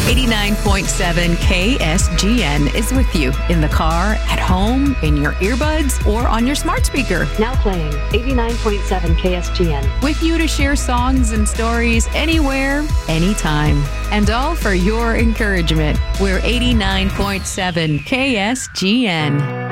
89.7 KSGN is with you in the car, at home, in your earbuds, or on your smart speaker. Now playing 89.7 KSGN. With you to share songs and stories anywhere, anytime. And all for your encouragement. We're 89.7 KSGN.